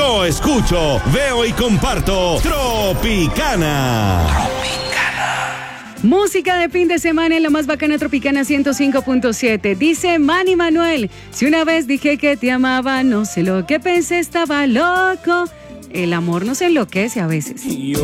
Yo escucho, veo y comparto Tropicana. Música de fin de semana en la más bacana Tropicana 105.7. Dice Manny Manuel, si una vez dije que te amaba, no sé lo que pensé, estaba loco. El amor nos enloquece a veces.